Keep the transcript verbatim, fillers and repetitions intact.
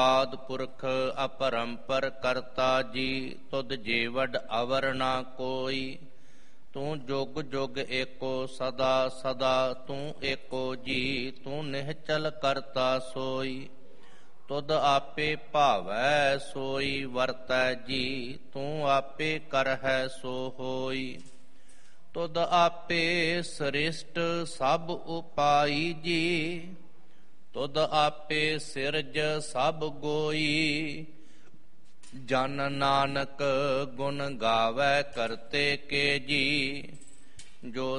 ਆਦਿ ਪੁਰਖ ਅਪਰੰਪਰ ਕਰਤਾ ਜੀ, ਤੁਧ ਜੀਵਡ ਅਵਰ ਨਾ ਕੋਈ। ਤੂੰ ਜੁਗ ਜੁਗ ਏਕੋ ਸਦਾ ਸਦਾ, ਤੂੰ ਏਕੋ ਜੀ, ਤੂੰ ਨਿਹਚਲ ਕਰਤਾ ਸੋਈ। ਤੁਧ ਆਪੇ ਭਾਵੈ ਸੋਈ ਵਰਤੈ ਜੀ, ਤੂੰ ਆਪੇ ਕਰਹਿ ਸੋ ਹੋਈ। ਤੁਧ ਆਪੇ ਸ੍ਰਿਸ਼ਟ ਸਭ ਉਪਾਈ ਜੀ, ਤੁਧ ਆਪੇ ਸਿਰਜ ਸਭ ਗੋਈ। ਜਨ ਨਾਨਕ ਗੁਣ ਗਾਵੈ ਕਰਤੇ ਕੇ ਜੀ, ਜੋ